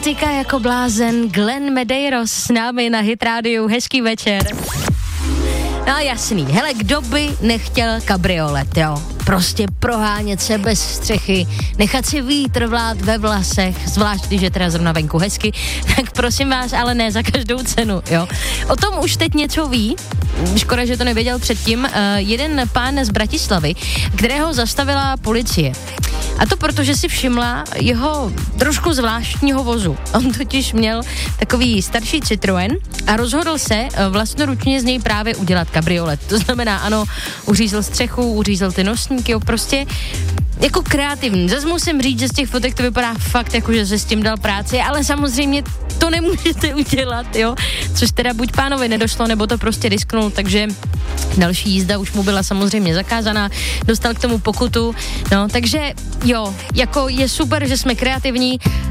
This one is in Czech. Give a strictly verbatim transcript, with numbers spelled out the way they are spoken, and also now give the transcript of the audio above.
romantika jako blázen, Glenn Medeiros s námi na Hit Rádiu, hezký večer. No jasný, hele, kdo by nechtěl kabriolet, jo? Prostě prohánět se bez střechy, nechat si vítr vlát ve vlasech, zvlášť když je teda zrovna venku hezky, tak prosím vás, ale ne za každou cenu, jo? O tom už teď něco ví, škoda, že to nevěděl předtím, uh, jeden pán z Bratislavy, kterého zastavila policie. A to proto, že si všimla jeho trošku zvláštního vozu. On totiž měl takový starší Citroën a rozhodl se vlastnoručně z něj právě udělat kabriolet. To znamená, ano, uřízl střechu, uřízl ty nosníky, jo, prostě jako kreativní. Zas musím říct, že z těch fotek to vypadá fakt jako, že se s tím dal práci, ale samozřejmě to nemůžete udělat, jo. Což teda buď pánovi nedošlo, nebo to prostě risknul, takže další jízda už mu byla samozřejmě zakázaná, dostal k tomu pokutu, no, takže jo, jako je super, že jsme kreativní,